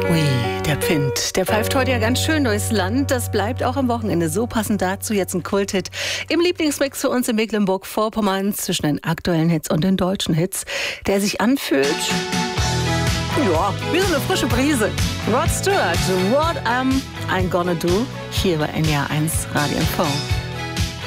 Ui, der Pfind, der pfeift heute ja ganz schön durchs Land. Das bleibt auch am Wochenende so. Passend dazu jetzt ein Kulthit im Lieblingsmix für uns in Mecklenburg-Vorpommern zwischen den aktuellen Hits und den deutschen Hits, der sich anfühlt, ja, wie so eine frische Brise. Rod Stewart, What Am I Gonna Do? Hier bei NDR 1 Radio MV.